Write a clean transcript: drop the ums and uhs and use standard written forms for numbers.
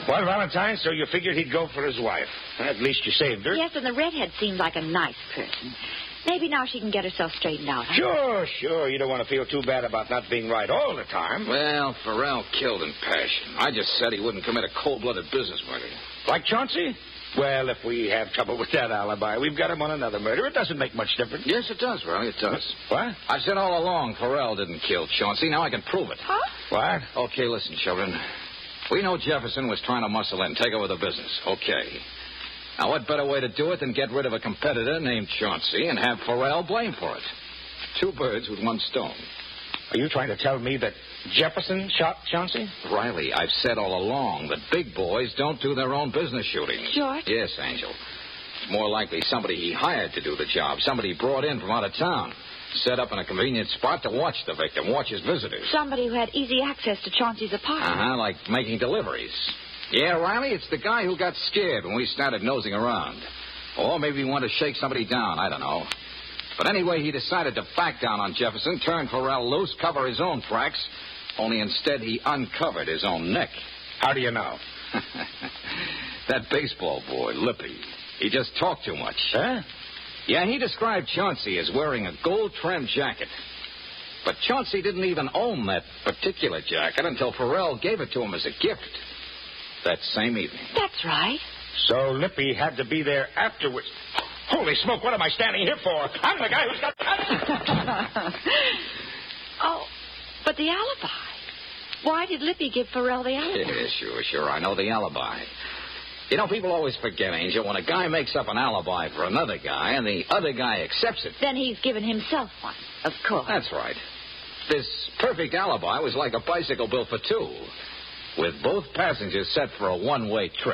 Well, Valentine, so you figured he'd go for his wife. At least you saved her. Yes, and the redhead seemed like a nice person. Maybe now she can get herself straightened out. Huh? Sure. You don't want to feel too bad about not being right all the time. Well, Farrell killed in passion. I just said he wouldn't commit a cold-blooded business murder. Like Chauncey? Well, if we have trouble with that alibi, we've got him on another murder. It doesn't make much difference. Yes, it does, Riley, it does. What? I've said all along Farrell didn't kill Chauncey. Now I can prove it. Huh? What? Okay, listen, children. We know Jefferson was trying to muscle in, take over the business. Okay. Now, what better way to do it than get rid of a competitor named Chauncey and have Farrell blamed for it? Two birds with one stone. Are you trying to tell me that Jefferson shot Chauncey? Riley, I've said all along that big boys don't do their own business shooting. George? Yes, Angel. It's more likely somebody he hired to do the job, somebody he brought in from out of town, set up in a convenient spot to watch the victim, watch his visitors. Somebody who had easy access to Chauncey's apartment. Like making deliveries. Yeah, Riley, it's the guy who got scared when we started nosing around. Or maybe he wanted to shake somebody down, I don't know. But anyway, he decided to back down on Jefferson, turn Farrell loose, cover his own tracks, only instead he uncovered his own neck. How do you know? That baseball boy, Lippy, he just talked too much. Huh? Yeah, he described Chauncey as wearing a gold-trimmed jacket. But Chauncey didn't even own that particular jacket until Farrell gave it to him as a gift that same evening. That's right. So Lippy had to be there afterwards. Holy smoke, what am I standing here for? I'm the guy who's got... Oh, but the alibi. Why did Lippy give Farrell the alibi? Yeah, sure. I know the alibi. You know, people always forget, Angel, when a guy makes up an alibi for another guy and the other guy accepts it. Then he's given himself one, of course. That's right. This perfect alibi was like a bicycle built for two, with both passengers set for a one-way trip.